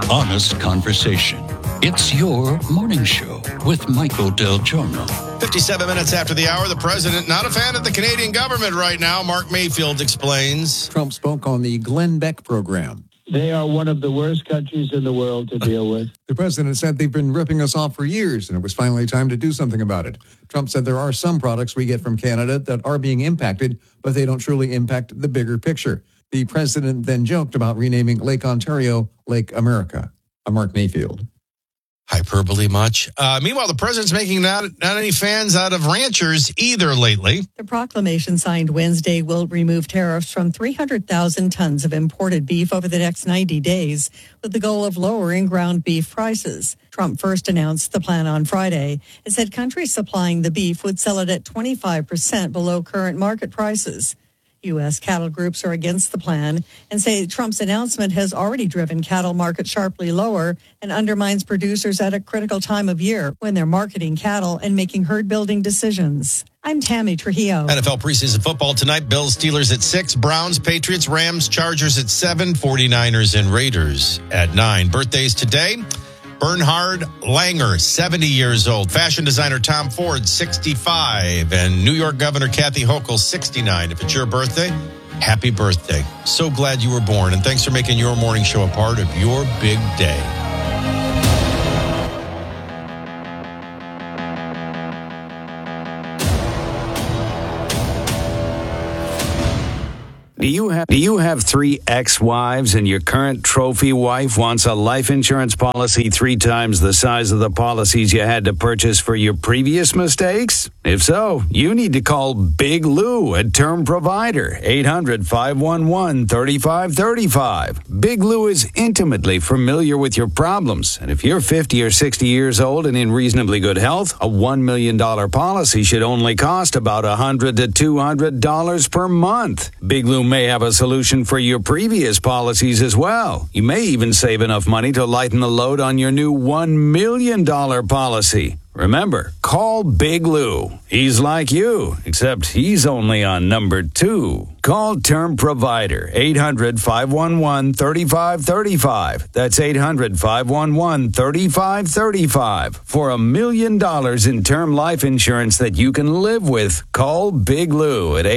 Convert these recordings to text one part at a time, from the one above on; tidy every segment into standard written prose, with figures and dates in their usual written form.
honest conversation. It's your morning show with Michael Del Giorno. 57 minutes after the hour, the president not a fan of the Canadian government right now. Mark Mayfield explains. Trump spoke on the Glenn Beck program. They are one of the worst countries in the world to deal with. The president said they've been ripping us off for years, and it was finally time to do something about it. Trump said there are some products we get from Canada that are being impacted, but they don't truly impact the bigger picture. The president then joked about renaming Lake Ontario Lake America. I'm Mark Mayfield. Hyperbole much? Meanwhile, the president's making not any fans out of ranchers either lately. The proclamation signed Wednesday will remove tariffs from 300,000 tons of imported beef over the next 90 days, with the goal of lowering ground beef prices. Trump first announced the plan on Friday. It said countries supplying the beef would sell it at 25% below current market prices. U.S. cattle groups are against the plan and say Trump's announcement has already driven cattle markets sharply lower and undermines producers at a critical time of year when they're marketing cattle and making herd-building decisions. I'm Tammy Trujillo. NFL preseason football tonight. Bills, Steelers at 6. Browns, Patriots, Rams, Chargers at 7. 49ers and Raiders at 9. Birthdays today. Bernhard Langer, 70 years old. Fashion designer Tom Ford, 65. And New York Governor Kathy Hochul, 69. If it's your birthday, happy birthday. So glad you were born. And thanks for making your morning show a part of your big day. Do you have 3 ex-wives and your current trophy wife wants a life insurance policy 3 times the size of the policies you had to purchase for your previous mistakes? If so, you need to call Big Lou at Term Provider, 800-511-3535. Big Lou is intimately familiar with your problems, and if you're 50 or 60 years old and in reasonably good health, a $1 million policy should only cost about $100 to $200 per month. Big Lou may have a solution for your previous policies as well. You may even save enough money to lighten the load on your new $1 million policy. Remember, call Big Lou. He's like you, except he's only on number 2. Call Term Provider, 800-511-3535. That's 800-511-3535. For $1 million in term life insurance that you can live with, call Big Lou at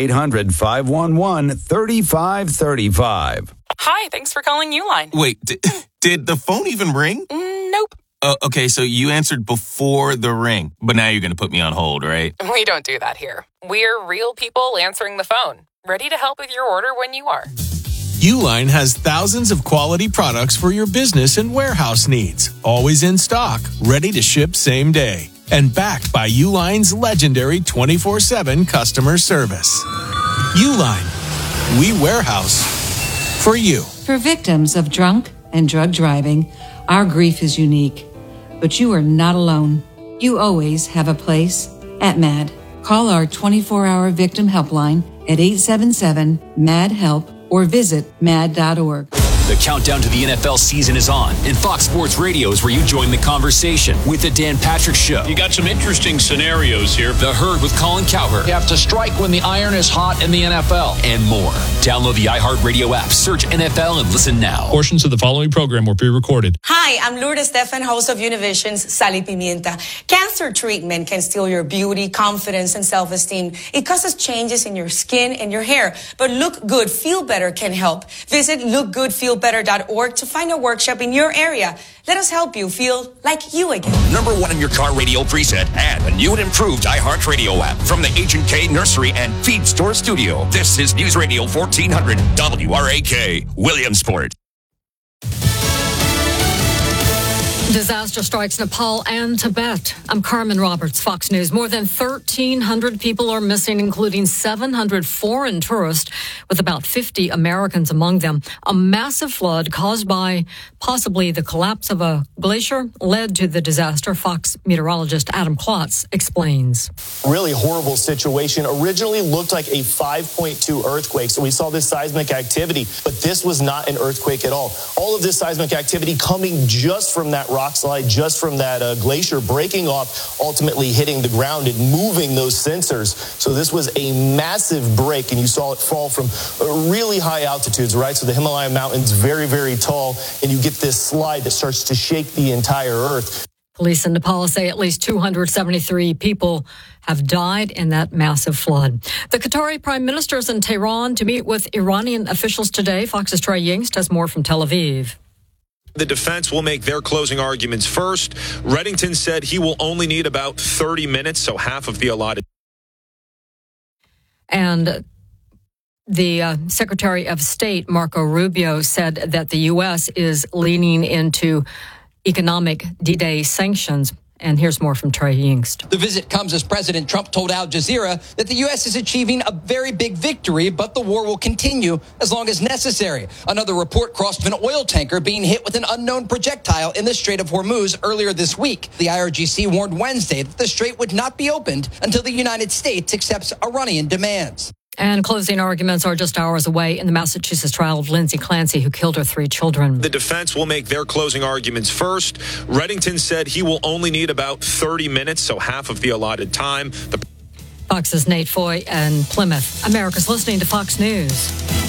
800-511-3535. Hi, thanks for calling Uline. Wait, did the phone even ring? Nope. Okay, so you answered before the ring, but now you're going to put me on hold, right? We don't do that here. We're real people answering the phone, ready to help with your order when you are. Uline has thousands of quality products for your business and warehouse needs, always in stock, ready to ship same day, and backed by Uline's legendary 24/7 customer service. Uline, we warehouse for you. For victims of drunk and drug driving, our grief is unique. But you are not alone. You always have a place at MAD. Call our 24-hour victim helpline at 877-MAD-HELP or visit mad.org. The countdown to the NFL season is on, and Fox Sports Radio is where you join the conversation with the Dan Patrick Show. You got some interesting scenarios here. The Herd with Colin Cowherd. You have to strike when the iron is hot in the NFL. And more. Download the iHeartRadio app, search NFL, and listen now. Portions of the following program were pre-recorded. Hi, I'm Lourdes Stefan, host of Univision's Sal y Pimienta. Cancer treatment can steal your beauty, confidence, and self-esteem. It causes changes in your skin and your hair. But Look Good, Feel Better can help. Visit lookgoodfeelbetter.org to find a workshop in your area. Let us help you feel like you again. Number 1 in your car radio preset and a new and improved iHeartRadio app from the H&K Nursery and Feed Store Studio. This is News Radio 1400 WRAK, Williamsport. Disaster strikes Nepal and Tibet. I'm Carmen Roberts, Fox News. More than 1,300 people are missing, including 700 foreign tourists, with about 50 Americans among them. A massive flood caused by possibly the collapse of a glacier led to the disaster. Fox meteorologist Adam Klotz explains. Really horrible situation. Originally looked like a 5.2 earthquake. So we saw this seismic activity, but this was not an earthquake at all. All of this seismic activity coming just from that rock rock slide just from that glacier breaking off, ultimately hitting the ground and moving those sensors. So this was a massive break, and you saw it fall from really high altitudes, right? So the Himalaya mountains, very, very tall, and you get this slide that starts to shake the entire Earth. Police in Nepal say at least 273 people have died in that massive flood. The Qatari Prime Minister is in Tehran to meet with Iranian officials today. Fox's Trey Yingst has more from Tel Aviv. The defense will make their closing arguments first. Reddington said he will only need about 30 minutes, so half of the allotted. And the Secretary of State, Marco Rubio, said that the U.S. is leaning into economic D-Day sanctions. And here's more from Trey Yingst. The visit comes as President Trump told Al Jazeera that the U.S. is achieving a very big victory, but the war will continue as long as necessary. Another report crossed of an oil tanker being hit with an unknown projectile in the Strait of Hormuz earlier this week. The IRGC warned Wednesday that the strait would not be opened until the United States accepts Iranian demands. And closing arguments are just hours away in the Massachusetts trial of Lindsay Clancy, who killed her 3 children. The defense will make their closing arguments first. Reddington said he will only need about 30 minutes, so half of the allotted time. Fox's Nate Foy and Plymouth. America's listening to Fox News.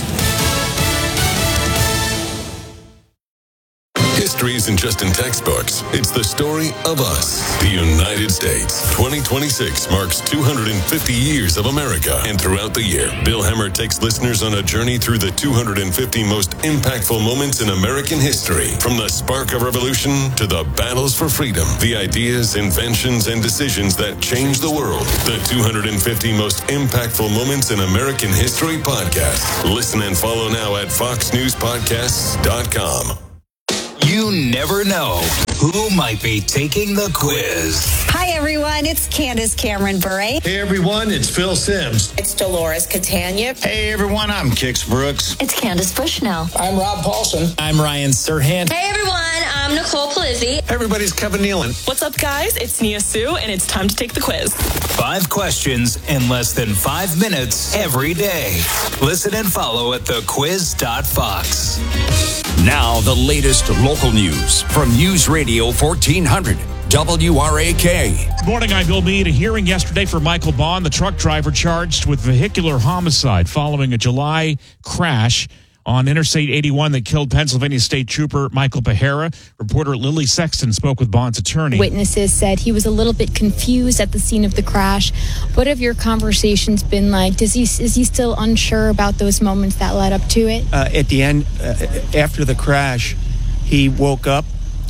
History isn't just in textbooks. It's the story of us, the United States. 2026 marks 250 years of America. And throughout the year, Bill Hemmer takes listeners on a journey through the 250 most impactful moments in American history. From the spark of revolution to the battles for freedom, the ideas, inventions, and decisions that changed the world. The 250 most impactful moments in American history podcast. Listen and follow now at foxnewspodcasts.com. You never know who might be taking the quiz. Hi, everyone. It's Candace Cameron Bure. Hey, everyone. It's Phil Simms. It's Dolores Catania. Hey, everyone. I'm Kix Brooks. It's Candace Bushnell. I'm Rob Paulson. I'm Ryan Serhant. Hey, everyone. I'm Nicole Palizzi. Everybody's Kevin Nealon. What's up, guys? It's Nia Sue, and it's time to take the quiz. 5 questions in less than 5 minutes every day. Listen and follow at thequiz.fox. Now, the latest local news from News Radio 1400 WRAK. Good morning, I'm Bill Meade. A hearing yesterday for Michael Bond, the truck driver charged with vehicular homicide following a July crash on Interstate 81 that killed Pennsylvania State Trooper Michael Behera. Reporter Lily Sexton spoke with Bond's attorney. Witnesses said he was a little bit confused at the scene of the crash. What have your conversations been like? Is he still unsure about those moments that led up to it? At the end, after the crash, he woke up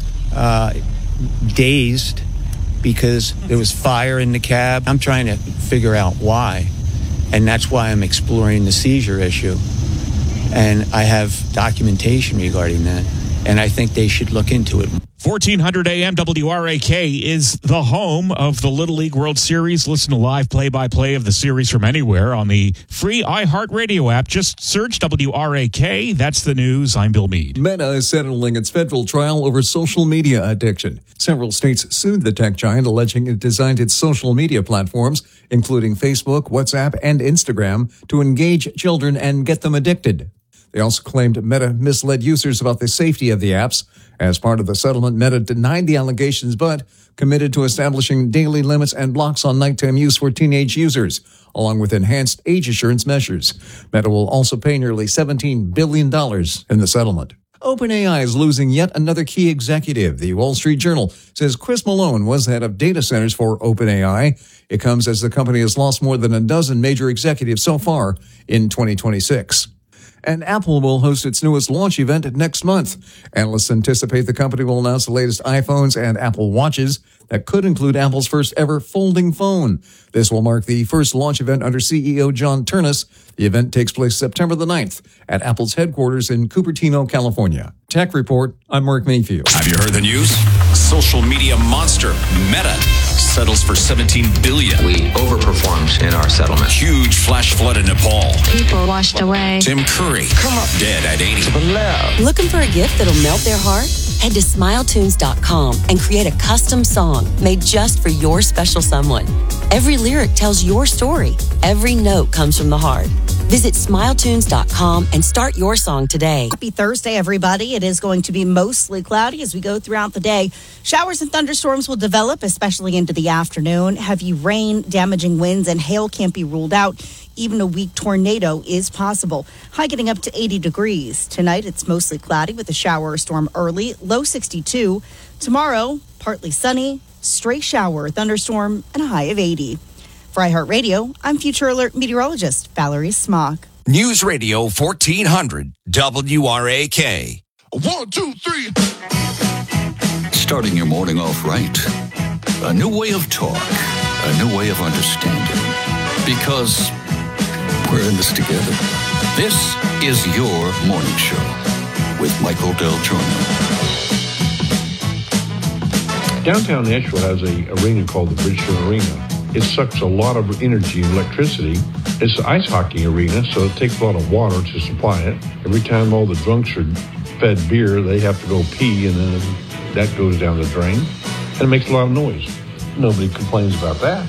dazed because there was fire in the cab. I'm trying to figure out why, and that's why I'm exploring the seizure issue. And I have documentation regarding that, and I think they should look into it. 1400 AM WRAK is the home of the Little League World Series. Listen to live play-by-play of the series from anywhere on the free iHeartRadio app. Just search WRAK. That's the news. I'm Bill Meade. Meta is settling its federal trial over social media addiction. Several states sued the tech giant, alleging it designed its social media platforms, including Facebook, WhatsApp, and Instagram, to engage children and get them addicted. They also claimed Meta misled users about the safety of the apps. As part of the settlement, Meta denied the allegations, but committed to establishing daily limits and blocks on nighttime use for teenage users, along with enhanced age assurance measures. Meta will also pay nearly $17 billion in the settlement. OpenAI is losing yet another key executive. The Wall Street Journal says Chris Malone was head of data centers for OpenAI. It comes as the company has lost more than a dozen major executives so far in 2026. And Apple will host its newest launch event next month. Analysts anticipate the company will announce the latest iPhones and Apple Watches that could include Apple's first ever folding phone. This will mark the first launch event under CEO John Ternus. The event takes place September the 9th at Apple's headquarters in Cupertino, California. Tech Report, I'm Mark Mayfield. Have you heard the news? Social media monster Meta settles for $17 billion. We overperformed in our settlement. Huge flash flood in Nepal. People washed away. Tim Curry, dead at 80. Looking for a gift that'll melt their heart? Head to SmileTunes.com and create a custom song made just for your special someone. Every lyric tells your story. Every note comes from the heart. Visit smiletunes.com and start your song today. Happy Thursday, everybody. It is going to be mostly cloudy as we go throughout the day. Showers and thunderstorms will develop, especially into the afternoon. Heavy rain, damaging winds, and hail can't be ruled out. Even a weak tornado is possible. High getting up to 80 degrees. Tonight, it's mostly cloudy with a shower or storm early, low 62. Tomorrow, partly sunny, stray shower, thunderstorm, and a high of 80. For iHeartRadio, I'm Future Alert meteorologist Valerie Smock. News Radio 1400 WRAK. 1, 2, 3. Starting your morning off right. A new way of talk. A new way of understanding. Because we're in this together. This is your morning show with Michael Del Giorno. Downtown Nashville has a arena called the Bridgestone Arena. It sucks a lot of energy and electricity. It's an ice hockey arena, so it takes a lot of water to supply it. Every time all the drunks are fed beer, they have to go pee, and then that goes down the drain. And it makes a lot of noise. Nobody complains about that.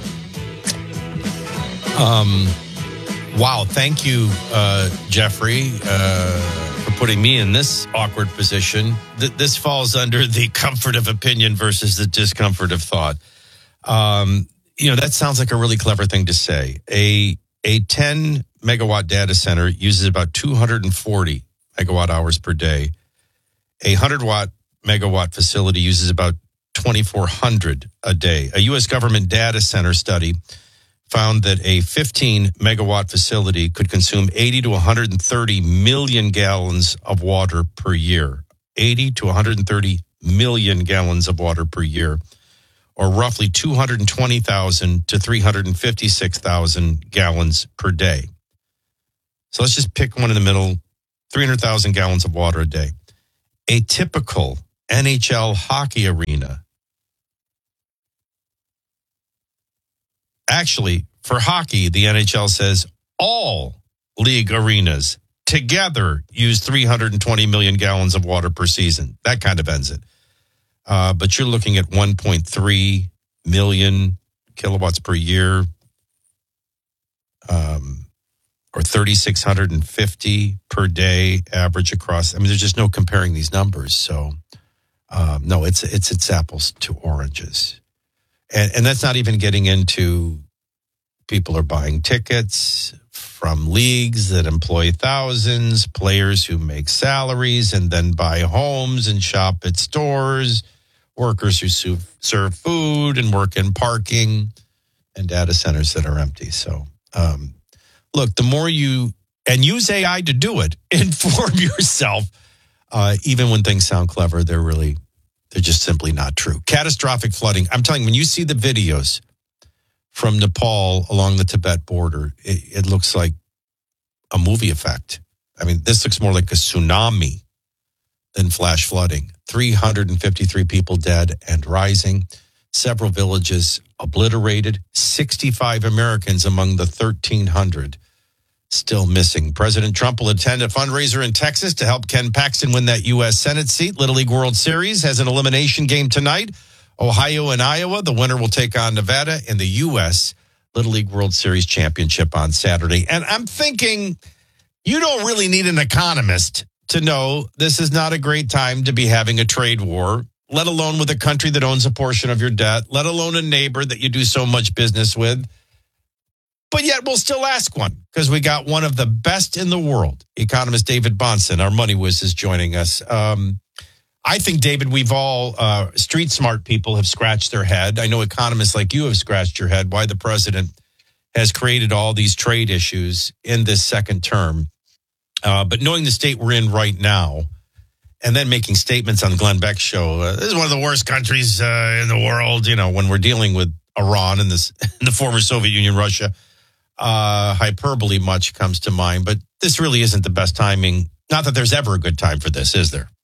Wow. Thank you, Jeffrey, for putting me in this awkward position. This falls under the comfort of opinion versus the discomfort of thought. That sounds like a really clever thing to say. A 10 megawatt data center uses about 240 megawatt hours per day. A 100 megawatt facility uses about 2,400 a day. A U.S. government data center study found that a 15 megawatt facility could consume 80 to 130 million gallons of water per year. 80 to 130 million gallons of water per year, or roughly 220,000 to 356,000 gallons per day. So let's just pick one in the middle, 300,000 gallons of water a day. A typical NHL hockey arena. Actually, for hockey, the NHL says all league arenas together use 320 million gallons of water per season. That kind of ends it. But you're looking at 1.3 million kilowatts per year, or 3,650 per day average across. I mean, there's just no comparing these numbers. So, no, it's apples to oranges. And that's not even getting into people are buying tickets from leagues that employ thousands, players who make salaries and then buy homes and shop at stores, workers who serve food and work in parking, and data centers that are empty. So, look, the more you, and use AI to do it, inform yourself, even when things sound clever, they're just simply not true. Catastrophic flooding. I'm telling you, when you see the videos from Nepal along the Tibet border, it looks like a movie effect. I mean, this looks more like a tsunami than flash flooding. 353 people dead and rising. Several villages obliterated. 65 Americans among the 1,300 still missing. President Trump will attend a fundraiser in Texas to help Ken Paxton win that U.S. Senate seat. Little League World Series has an elimination game tonight. Ohio and Iowa. The winner will take on Nevada in the U.S. Little League World Series championship on Saturday. And I'm thinking, you don't really need an economist to know this is not a great time to be having a trade war, let alone with a country that owns a portion of your debt, let alone a neighbor that you do so much business with. But yet we'll still ask one because we got one of the best in the world. Economist David Bahnsen, our money whiz, is joining us. I think, David, we've all, street smart people have scratched their head. I know economists like you have scratched your head why the president has created all these trade issues in this second term. But knowing the state we're in right now, and then making statements on Glenn Beck's show, this is one of the worst countries in the world, when we're dealing with Iran and the former Soviet Union, Russia. Hyperbole much comes to mind, but this really isn't the best timing. Not that there's ever a good time for this, is there?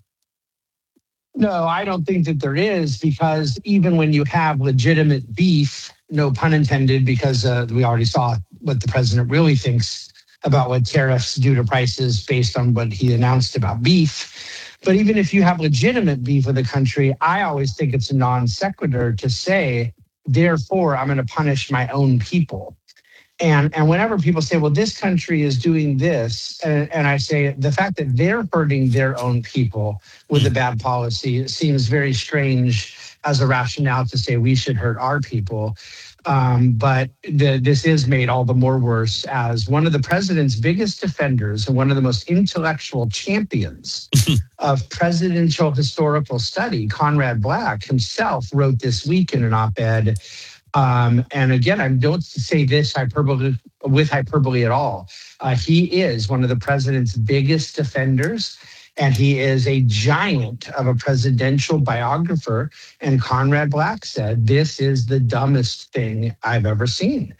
No, I don't think that there is, because even when you have legitimate beef, no pun intended, because we already saw what the president really thinks about what tariffs do to prices based on what he announced about beef. But even if you have legitimate beef with the country, I always think it's a non sequitur to say, therefore, I'm going to punish my own people. And whenever people say, well, this country is doing this, and I say the fact that they're hurting their own people with a bad policy seems very strange as a rationale to say we should hurt our people. But this is made all the more worse as one of the president's biggest defenders and one of the most intellectual champions of presidential historical study, Conrad Black himself, wrote this week in an op-ed. And again, I don't say this with hyperbole at all. He is one of the president's biggest defenders, and he is a giant of a presidential biographer. And Conrad Black said, this is the dumbest thing I've ever seen.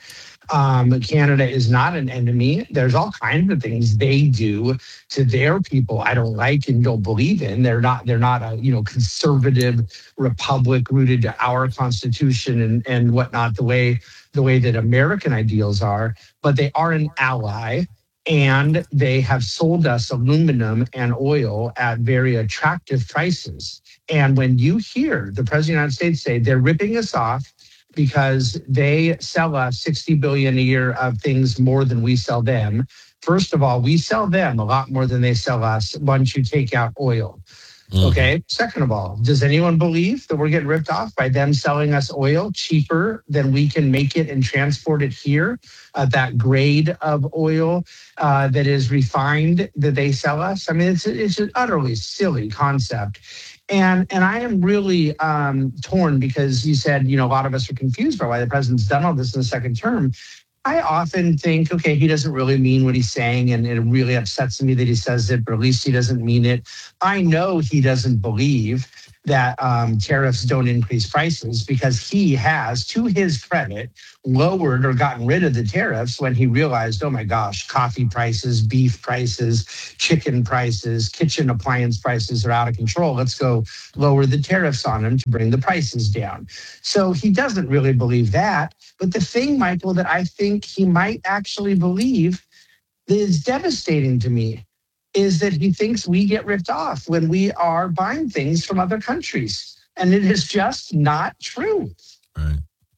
Canada is not an enemy. There's all kinds of things they do to their people I don't like and don't believe in. They're not a conservative republic rooted to our Constitution and whatnot, the way that American ideals are, but they are an ally. And they have sold us aluminum and oil at very attractive prices. And when you hear the President of the United States say they're ripping us off because they sell us $60 billion a year of things more than we sell them. First of all, we sell them a lot more than they sell us once you take out oil. Okay. Second of all, does anyone believe that we're getting ripped off by them selling us oil cheaper than we can make it and transport it here? That grade of oil that is refined that they sell us. I mean, it's an utterly silly concept. And I am really torn because you said, a lot of us are confused by why the president's done all this in the second term. I often think, okay, he doesn't really mean what he's saying, and it really upsets me that he says it, but at least he doesn't mean it. I know he doesn't believe that tariffs don't increase prices because he has, to his credit, lowered or gotten rid of the tariffs when he realized, oh my gosh, coffee prices, beef prices, chicken prices, kitchen appliance prices are out of control. Let's go lower the tariffs on them to bring the prices down. So he doesn't really believe that. But the thing, Michael, that I think he might actually believe that is devastating to me is that he thinks we get ripped off when we are buying things from other countries. And it is just not true. Right.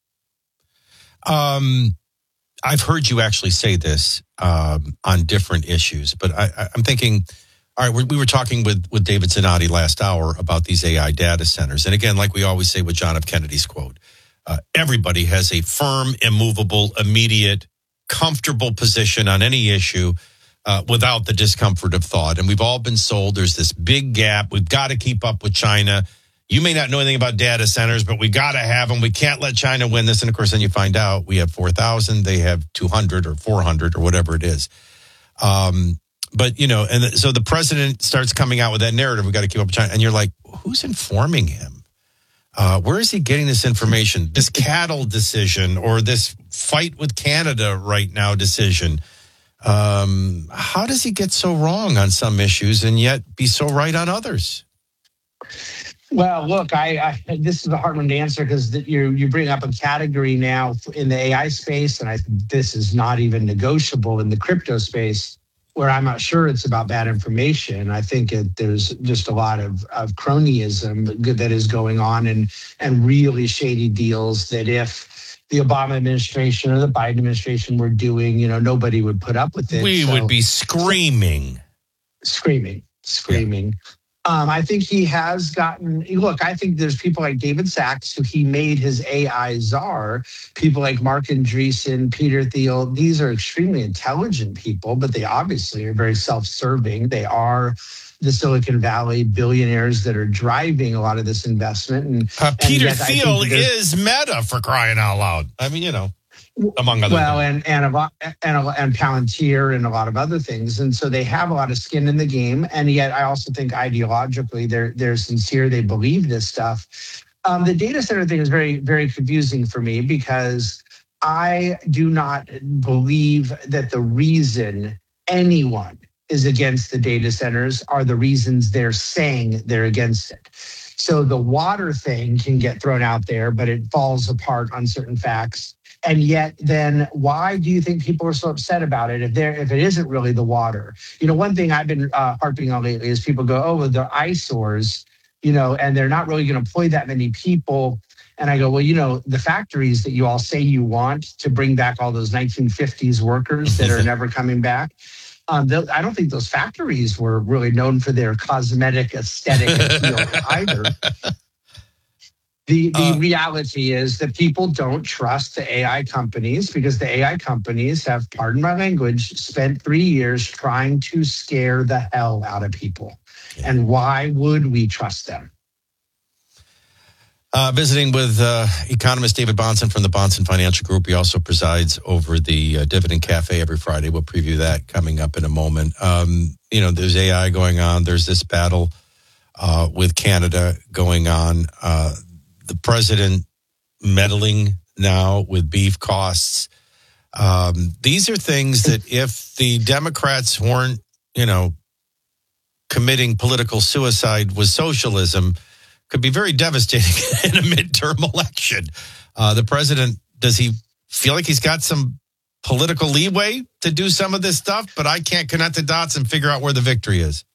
I've heard you actually say this on different issues, but I'm thinking, all right, we were talking with David Zanotti last hour about these AI data centers. And again, like we always say with John F. Kennedy's quote, everybody has a firm, immovable, immediate, comfortable position on any issue without the discomfort of thought. And we've all been sold there's this big gap. We've got to keep up with China. You may not know anything about data centers, but we got to have them. We can't let China win this. And of course, then you find out we have 4,000, they have 200 or 400 or whatever it is. But, and so the president starts coming out with that narrative. We got to keep up with China. And you're like, who's informing him? Where is he getting this information? This cattle decision or this fight with Canada right now decision. How does he get so wrong on some issues and yet be so right on others? Well, look, I this is a hard one to answer because you bring up a category now in the AI space, and this is not even negotiable in the crypto space, where I'm not sure it's about bad information. I think there's just a lot of cronyism that is going on and really shady deals that if the Obama administration or the Biden administration were doing, nobody would put up with it. We would be screaming. Yeah. I think he has gotten, look, I think there's people like David Sachs, who he made his AI czar, people like Mark Andreessen, Peter Thiel. These are extremely intelligent people, but they obviously are very self-serving. They are the Silicon Valley billionaires that are driving a lot of this investment. And Peter Thiel is Meta, for crying out loud. I mean, among other things. and Palantir and a lot of other things. And so they have a lot of skin in the game. And yet I also think ideologically they're sincere. They believe this stuff. The data center thing is very, very confusing for me because I do not believe that the reason anyone is against the data centers are the reasons they're saying they're against it. So the water thing can get thrown out there, but it falls apart on certain facts. And yet then why do you think people are so upset about it if it isn't really the water? One thing I've been harping on lately is people go, oh, well, they're eyesores, and they're not really going to employ that many people. And I go, well, the factories that you all say you want to bring back all those 1950s workers that are never coming back, I don't think those factories were really known for their cosmetic aesthetic appeal either. The reality is that people don't trust the AI companies because the AI companies have, pardon my language, spent 3 years trying to scare the hell out of people. And why would we trust them? Visiting with economist David Bahnsen from the Bahnsen Financial Group. He also presides over the Dividend Cafe every Friday. We'll preview that coming up in a moment. There's AI going on. There's this battle with Canada going on. The president meddling now with beef costs. These are things that if the Democrats weren't, committing political suicide with socialism, could be very devastating in a midterm election. The president, does he feel like he's got some political leeway to do some of this stuff? But I can't connect the dots and figure out where the victory is.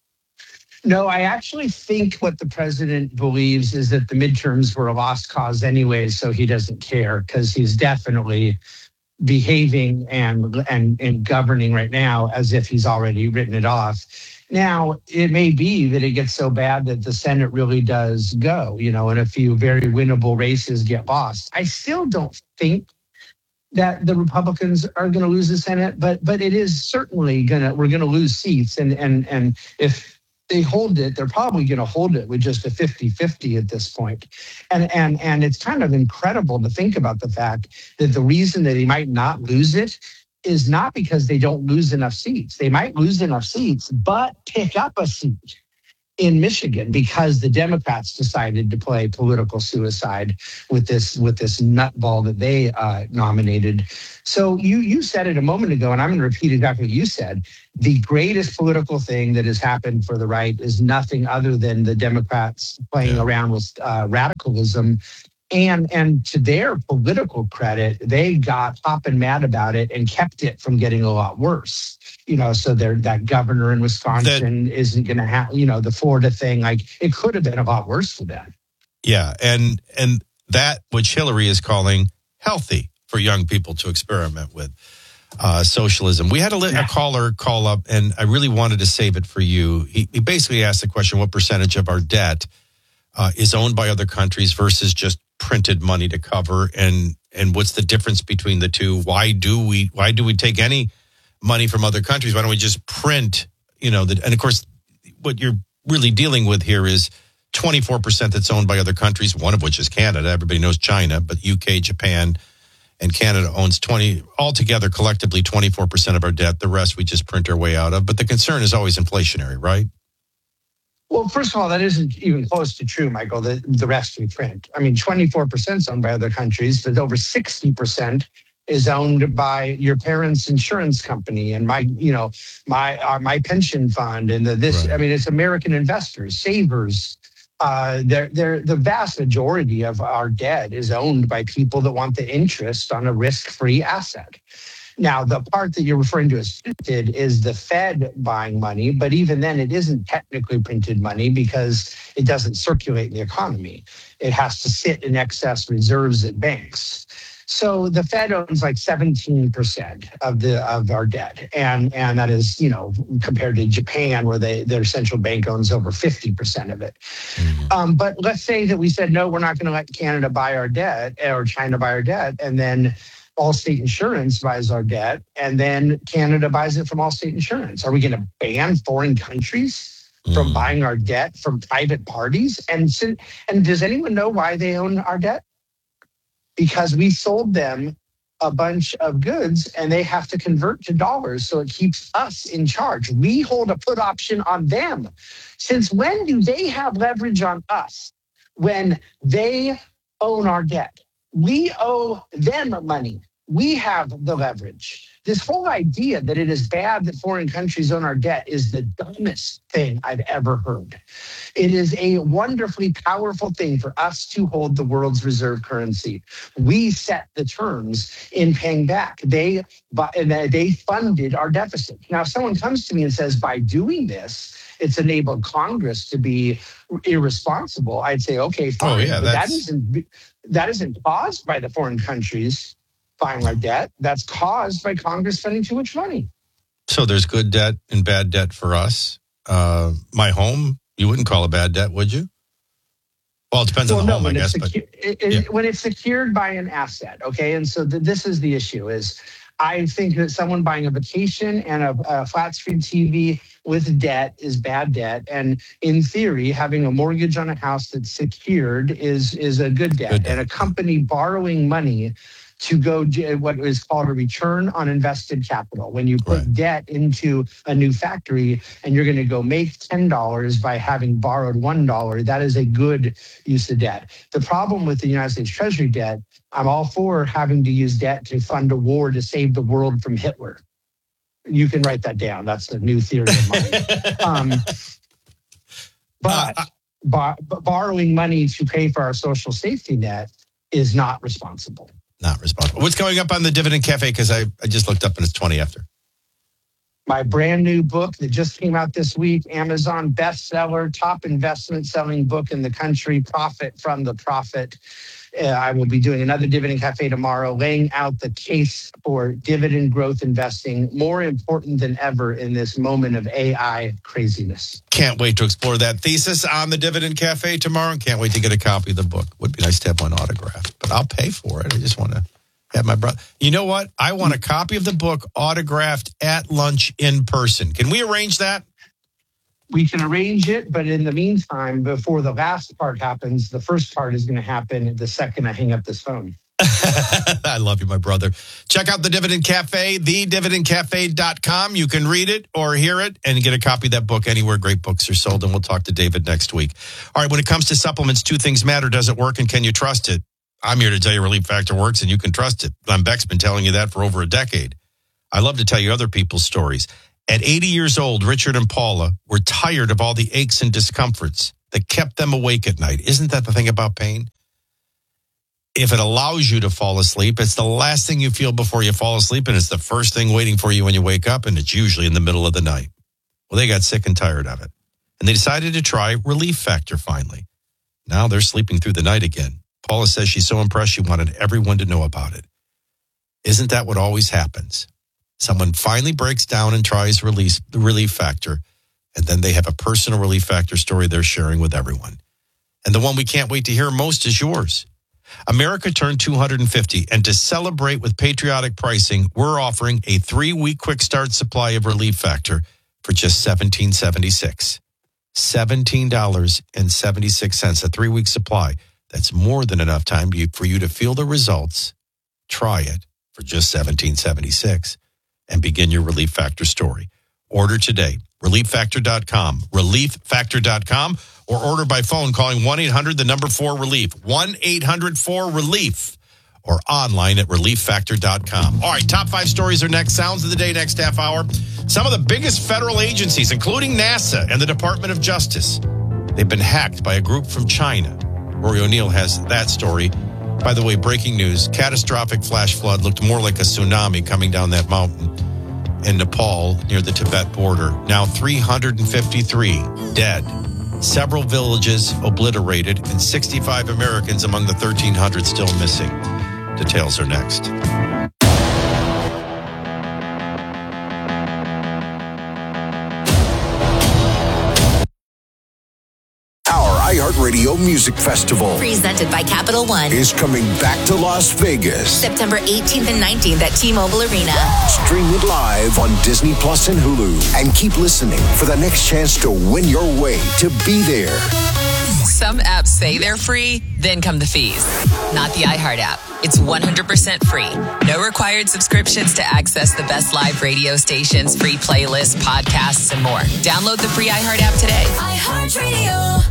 No, I actually think what the president believes is that the midterms were a lost cause anyway, so he doesn't care because he's definitely behaving and governing right now as if he's already written it off. Now, it may be that it gets so bad that the Senate really does go, and a few very winnable races get lost. I still don't think that the Republicans are going to lose the Senate, but it is certainly we're going to lose seats. And if they hold it, they're probably going to hold it with just a 50-50 at this point. And it's kind of incredible to think about the fact that the reason that they might not lose it is not because they don't lose enough seats. They might lose enough seats, but pick up a seat in Michigan because the Democrats decided to play political suicide with this nutball that they nominated. So you said it a moment ago, and I'm going to repeat exactly what you said. The greatest political thing that has happened for the right is nothing other than the Democrats playing around with radicalism. And to their political credit, they got hot and mad about it and kept it from getting a lot worse. So that governor in Wisconsin isn't going to have, the Florida thing, like it could have been a lot worse for them. Yeah. And that which Hillary is calling healthy for young people to experiment with socialism. We had a caller call up, and I really wanted to save it for you. He basically asked the question, what percentage of our debt is owned by other countries versus just printed money to cover, and what's the difference between the two? Why do we take any money from other countries? Why don't we just print, and of course, what you're really dealing with here is 24% that's owned by other countries, one of which is Canada. Everybody knows China, but UK, Japan, and Canada owns altogether collectively 24% of our debt. The rest we just print our way out of. But the concern is always inflationary, right? Well, first of all, that isn't even close to true, Michael, the rest we print. I mean, 24% is owned by other countries, but over 60% is owned by your parents' insurance company and my pension fund and I mean, it's American investors, savers. The vast majority of our debt is owned by people that want the interest on a risk-free asset. Now, the part that you're referring to as printed is the Fed buying money, but even then it isn't technically printed money because it doesn't circulate in the economy. It has to sit in excess reserves at banks. So the Fed owns like 17% of our debt. And that is, compared to Japan, where their central bank owns over 50% of it. Mm-hmm. But let's say that we said, no, we're not going to let Canada buy our debt or China buy our debt. And then Allstate Insurance buys our debt, and then Canada buys it from Allstate Insurance. Are we going to ban foreign countries from buying our debt from private parties? And does anyone know why they own our debt? Because we sold them a bunch of goods and they have to convert to dollars, so it keeps us in charge. We hold a put option on them. Since when do they have leverage on us? When they own our debt. We owe them money. We have the leverage. This whole idea that it is bad that foreign countries own our debt is the dumbest thing I've ever heard. It is a wonderfully powerful thing for us to hold the world's reserve currency. We set the terms in paying back. They funded our deficit. Now, if someone comes to me and says, by doing this, it's enabled Congress to be irresponsible, I'd say, okay, fine. Oh, yeah, but that isn't caused by the foreign countries buying our debt. That's caused by Congress spending too much money. So there's good debt and bad debt for us. My home, you wouldn't call a bad debt, would you? Well, it depends on the home, I guess. When it's secured by an asset, okay? And so this is the issue is I think that someone buying a vacation and a flat screen TV with debt is bad debt. And in theory, having a mortgage on a house that's secured is a good debt. And a company borrowing money to go do what is called a return on invested capital. When you put debt into a new factory and you're going to go make $10 by having borrowed $1, that is a good use of debt. The problem with the United States Treasury debt, I'm all for having to use debt to fund a war to save the world from Hitler. You can write that down. That's a new theory of mine. But borrowing money to pay for our social safety net is not responsible. Not responsible. What's going up on the Dividend Cafe? Because I just looked up and it's 20 after. My brand new book that just came out this week, Amazon bestseller, top investment selling book in the country, Profit from the Profit. I will be doing another Dividend Cafe tomorrow, laying out the case for dividend growth investing, more important than ever in this moment of AI craziness. Can't wait to explore that thesis on the Dividend Cafe tomorrow, and can't wait to get a copy of the book. Would be nice to have one autographed, but I'll pay for it. I just want to have my brother. You know what? I want a copy of the book autographed at lunch in person. Can we arrange that? We can arrange it, but in the meantime, before the last part happens, the first part is going to happen the second I hang up this phone. I love you, my brother. Check out the Dividend Cafe, thedividendcafe.com. You can read it or hear it and get a copy of that book anywhere great books are sold. And we'll talk to David next week. All right, when it comes to supplements, two things matter. Does it work and can you trust it? I'm here to tell you Relief Factor works and you can trust it. Glenn Beck's been telling you that for over a decade. I love to tell you other people's stories. At 80 years old, Richard and Paula were tired of all the aches and discomforts that kept them awake at night. Isn't that the thing about pain? If it allows you to fall asleep, it's the last thing you feel before you fall asleep, and it's the first thing waiting for you when you wake up, and it's usually in the middle of the night. Well, they got sick and tired of it, and they decided to try Relief Factor finally. Now they're sleeping through the night again. Paula says she's so impressed she wanted everyone to know about it. Isn't that what always happens? Someone finally breaks down and tries the Relief Factor, and then they have a personal Relief Factor story they're sharing with everyone. And the one we can't wait to hear most is yours. America turned 250, and to celebrate with patriotic pricing, we're offering a 3-week quick start supply of Relief Factor for just $17.76. $17.76, a 3-week supply. That's more than enough time for you to feel the results. Try it for just $17.76 and begin your Relief Factor story. Order today. ReliefFactor.com. ReliefFactor.com, or order by phone calling 1-800-4-RELIEF. 1-800-4-RELIEF, or online at ReliefFactor.com. All right, top 5 stories are next. Sounds of the day next half hour. Some of the biggest federal agencies, including NASA and the Department of Justice, they've been hacked by a group from China. Rory O'Neill has that story. By the way, breaking news, catastrophic flash flood looked more like a tsunami coming down that mountain in Nepal near the Tibet border. Now 353 dead, several villages obliterated, and 65 Americans among the 1,300 still missing. Details are next. iHeartRadio Music Festival, presented by Capital One, is coming back to Las Vegas. September 18th and 19th at T-Mobile Arena. Stream it live on Disney Plus and Hulu. And keep listening for the next chance to win your way to be there. Some apps say they're free, then come the fees. Not the iHeart app. It's 100% free. No required subscriptions to access the best live radio stations, free playlists, podcasts, and more. Download the free iHeart app today. iHeartRadio.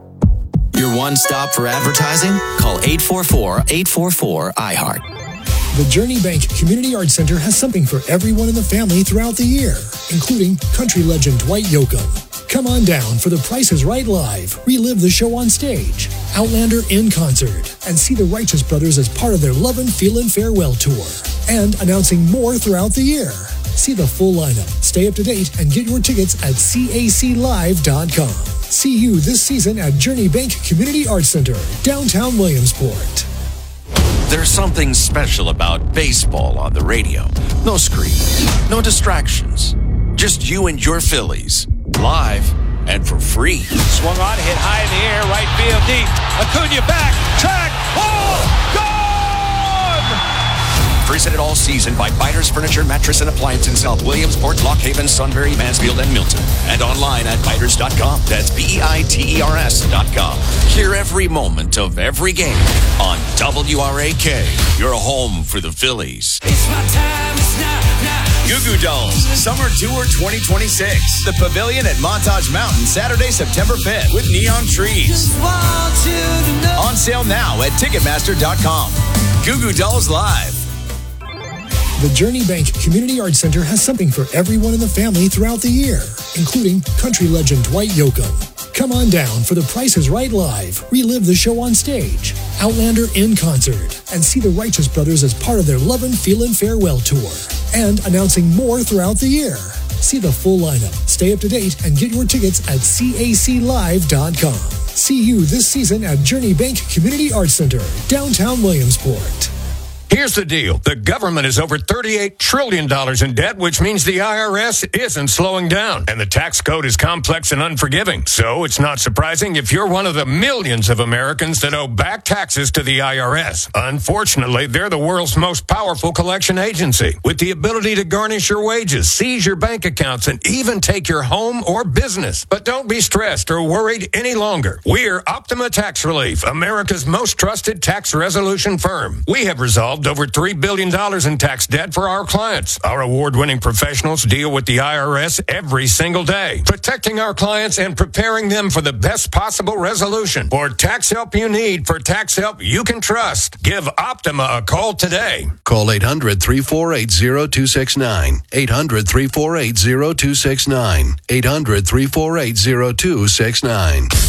Your one stop for advertising? Call 844-844-iHeart. The Journey Bank Community Arts Center has something for everyone in the family throughout the year, including country legend Dwight Yoakam. Come on down for The Price is Right Live, relive the show on stage, Outlander in concert, and see the Righteous Brothers as part of their Lovin' Feelin' Farewell Tour. And announcing more throughout the year. See the full lineup, stay up to date, and get your tickets at caclive.com. See you this season at Journey Bank Community Arts Center, downtown Williamsport. There's something special about baseball on the radio. No screens, no distractions. Just you and your Phillies. Live and for free. Swung on, hit high in the air, right field deep. Acuna back, track, ball, gone! Presented all season by Biters Furniture, Mattress, and Appliance in South Williamsport, Lock Haven, Sunbury, Mansfield, and Milton. And online at biters.com. That's BEITERS.com. Hear every moment of every game on WRAK. Your home for the Phillies. It's my time, it's now. Goo Goo Dolls Summer Tour 2026. The Pavilion at Montage Mountain, Saturday, September 5th with Neon Trees. On sale now at Ticketmaster.com. Goo Goo Dolls Live. The Journey Bank Community Arts Center has something for everyone in the family throughout the year, including country legend Dwight Yoakam. Come on down for The Price is Right Live, relive the show on stage, Outlander in concert, and see the Righteous Brothers as part of their Lovin' Feelin' Farewell Tour. And announcing more throughout the year. See the full lineup, stay up to date, and get your tickets at caclive.com. See you this season at Journey Bank Community Arts Center, downtown Williamsport. Here's the deal. The government is over $38 trillion in debt, which means the IRS isn't slowing down. And the tax code is complex and unforgiving. So it's not surprising if you're one of the millions of Americans that owe back taxes to the IRS. Unfortunately, they're the world's most powerful collection agency, with the ability to garnish your wages, seize your bank accounts, and even take your home or business. But don't be stressed or worried any longer. We're Optima Tax Relief, America's most trusted tax resolution firm. We have resolved over $3 billion in tax debt for our clients. Our award-winning professionals deal with the IRS every single day, protecting our clients and preparing them for the best possible resolution. For tax help you need, for tax help you can trust, give Optima a call today. Call 800-348-0269. 800-348-0269. 800-348-0269.